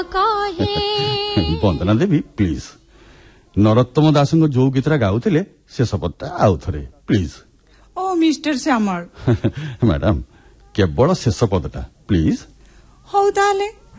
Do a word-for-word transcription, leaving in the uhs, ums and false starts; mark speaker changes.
Speaker 1: ବନ୍ଦନା ଦେବୀ please Narottam ଦାସଙ୍କ ଯୋଉ ଗୀତଟା ଗାଉଥିଲେ ସେ ଶପଥଟା ଆଉ ଥରେ please.
Speaker 2: O mister Shyamal
Speaker 1: madam କେବଳ ଶେଷ ପଦଟା ପ୍ଲିଜ।
Speaker 2: ହଉ ତାହେଲେ